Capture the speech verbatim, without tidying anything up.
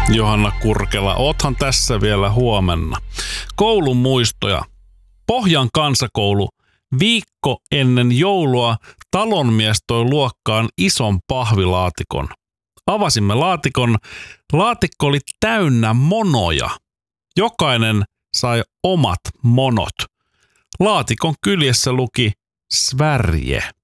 Johanna Kurkela, oothan tässä vielä huomenna. Koulun muistoja. Pohjan kansakoulu. Viikko ennen joulua talonmies toi luokkaan ison pahvilaatikon. Avasimme laatikon. Laatikko oli täynnä monoja. Jokainen sai omat monot. Laatikon kyljessä luki Sverige.